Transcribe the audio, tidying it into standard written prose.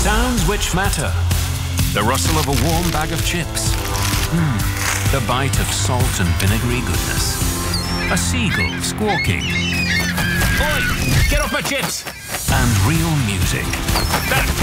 Sounds which matter. The rustle of a warm bag of chips. The bite of salt and vinegary goodness. A seagull squawking. Oi! Get off my chips! And real music.